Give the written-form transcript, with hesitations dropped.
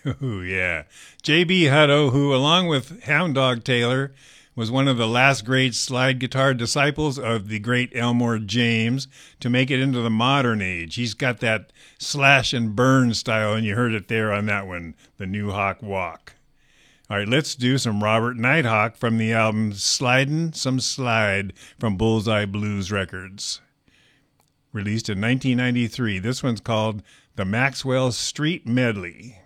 Ooh, yeah. J.B. Hutto, who, along with Hound Dog Taylor, was one of the last great slide guitar disciples of the great Elmore James to make it into the modern age. He's got that slash and burn style, and you heard it there on that one, the New Hawk Walk. All right, let's do some Robert Nighthawk from the album Slidin' Some Slide from Bullseye Blues Records. Released in 1993. This one's called the Maxwell Street Medley.